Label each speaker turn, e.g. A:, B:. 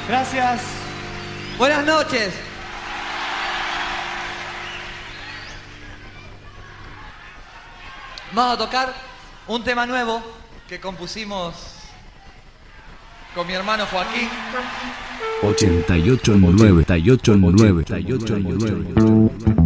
A: Gracias.
B: Buenas noches. Vamos a tocar un tema nuevo que compusimos con mi hermano Joaquín.
C: 88.9